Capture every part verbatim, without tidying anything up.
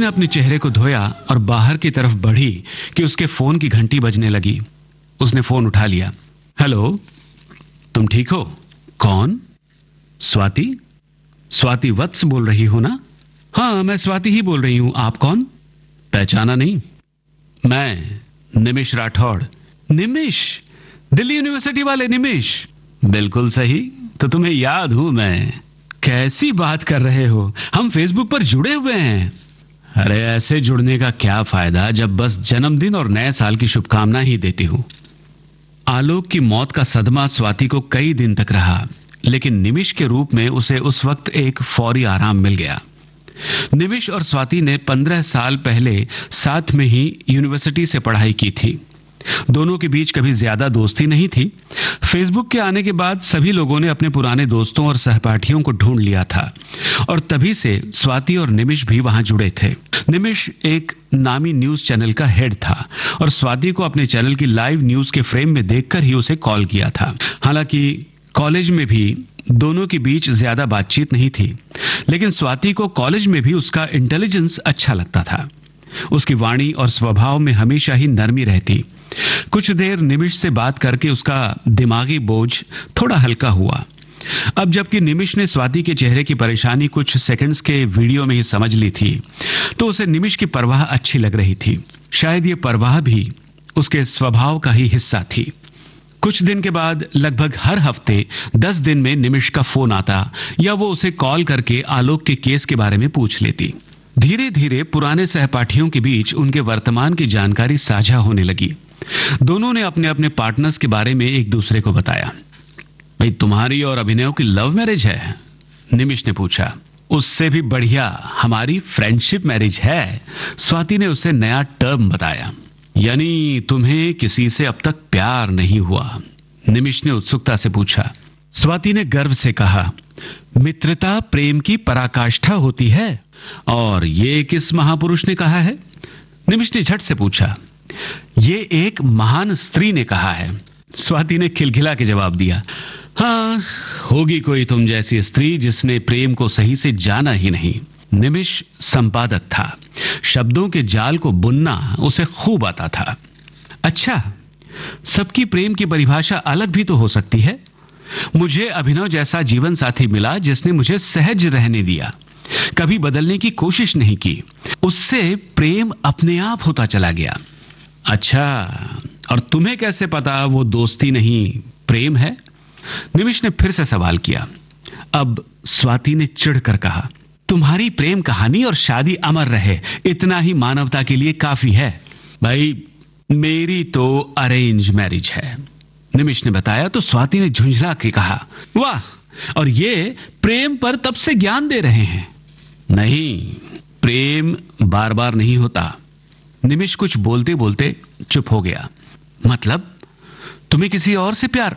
अपने चेहरे को धोया और बाहर की तरफ बढ़ी कि उसके फोन की घंटी बजने लगी। उसने फोन उठा लिया। हेलो, तुम ठीक हो? कौन? स्वाति? स्वाति वत्स बोल रही हो ना? हाँ, मैं स्वाति ही बोल रही हूं। आप कौन? पहचाना नहीं? मैं निमिष राठौड़। निमिष? दिल्ली यूनिवर्सिटी वाले निमिष? बिल्कुल सही, तो तुम्हें याद हूं मैं। कैसी बात कर रहे हो, हम फेसबुक पर जुड़े हुए हैं। अरे ऐसे जुड़ने का क्या फायदा जब बस जन्मदिन और नए साल की शुभकामना ही देती हूं। आलोक की मौत का सदमा स्वाति को कई दिन तक रहा, लेकिन निमिष के रूप में उसे उस वक्त एक फौरी आराम मिल गया। निमिष और स्वाति ने पंद्रह साल पहले साथ में ही यूनिवर्सिटी से पढ़ाई की थी। दोनों के बीच कभी ज्यादा दोस्ती नहीं थी। फेसबुक के आने के बाद सभी लोगों ने अपने पुराने दोस्तों और सहपाठियों को ढूंढ लिया था और तभी से स्वाति और निमिष भी वहां जुड़े थे। निमिष एक नामी न्यूज चैनल का हेड था और स्वाति को अपने चैनल की लाइव न्यूज के फ्रेम में देखकर ही उसे कॉल किया था। हालांकि कॉलेज में भी दोनों के बीच ज्यादा बातचीत नहीं थी, लेकिन स्वाति को कॉलेज में भी उसका इंटेलिजेंस अच्छा लगता था। उसकी वाणी और स्वभाव में हमेशा ही नरमी रहती। कुछ देर निमिष से बात करके उसका दिमागी बोझ थोड़ा हल्का हुआ। अब जबकि निमिष ने स्वाति के चेहरे की परेशानी कुछ सेकंड्स के वीडियो में ही समझ ली थी, तो उसे निमिष की परवाह अच्छी लग रही थी। शायद ये परवाह भी उसके स्वभाव का ही हिस्सा थी। कुछ दिन के बाद लगभग हर हफ्ते दस दिन में निमिष का फोन आता या वो उसे कॉल करके आलोक के केस के बारे में पूछ लेती। धीरे धीरे पुराने सहपाठियों के बीच उनके वर्तमान की जानकारी साझा होने लगी। दोनों ने अपने अपने पार्टनर्स के बारे में एक दूसरे को बताया। भाई, तुम्हारी और अभिनव की लव मैरिज है? निमिष ने पूछा। उससे भी बढ़िया हमारी फ्रेंडशिप मैरिज है, स्वाति ने उसे नया टर्म बताया। यानी तुम्हें किसी से अब तक प्यार नहीं हुआ? निमिष ने उत्सुकता से पूछा। स्वाति ने गर्व से कहा, मित्रता प्रेम की पराकाष्ठा होती है। और ये किस महापुरुष ने कहा है? निमिष ने झट से पूछा। ये एक महान स्त्री ने कहा है, स्वाति ने खिलखिला के जवाब दिया। हाँ, होगी कोई तुम जैसी स्त्री जिसने प्रेम को सही से जाना ही नहीं। निमिष संपादक था, शब्दों के जाल को बुनना उसे खूब आता था। अच्छा, सबकी प्रेम की परिभाषा अलग भी तो हो सकती है। मुझे अभिनव जैसा जीवन साथी मिला जिसने मुझे सहज रहने दिया, कभी बदलने की कोशिश नहीं की। उससे प्रेम अपने आप होता चला गया। अच्छा, और तुम्हें कैसे पता वो दोस्ती नहीं प्रेम है? निमिष ने फिर से सवाल किया। अब स्वाति ने चिढ़कर कहा, तुम्हारी प्रेम कहानी और शादी अमर रहे, इतना ही मानवता के लिए काफी है। भाई, मेरी तो अरेंज मैरिज है, निमिष ने बताया। तो स्वाति ने झुंझला के कहा, वाह, और ये प्रेम पर तब से ज्ञान दे रहे हैं। नहीं, प्रेम बार बार नहीं होता। निमिष कुछ बोलते बोलते चुप हो गया। मतलब तुम्हें किसी और से प्यार?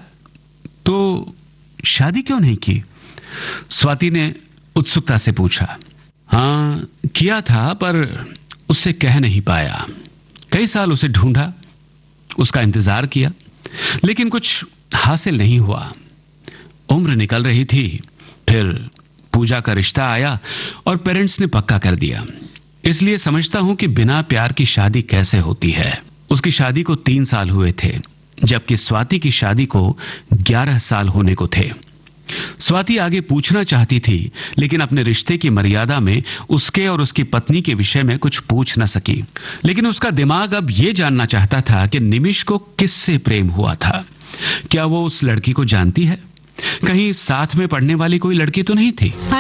तो शादी क्यों नहीं की? स्वाति ने उत्सुकता से पूछा। हाँ, किया था, पर उससे कह नहीं पाया। कई साल उसे ढूंढा, उसका इंतजार किया, लेकिन कुछ हासिल नहीं हुआ। उम्र निकल रही थी, फिर पूजा का रिश्ता आया और पेरेंट्स ने पक्का कर दिया। इसलिए समझता हूं कि बिना प्यार की शादी कैसे होती है। उसकी शादी को तीन साल हुए थे, जबकि स्वाति की शादी को ग्यारह साल होने को थे। स्वाति आगे पूछना चाहती थी, लेकिन अपने रिश्ते की मर्यादा में उसके और उसकी पत्नी के विषय में कुछ पूछ न सकी। लेकिन उसका दिमाग अब यह जानना चाहता था कि निमिष को किससे प्रेम हुआ था। क्या वो उस लड़की को जानती है? कहीं साथ में पढ़ने वाली कोई लड़की तो नहीं थी?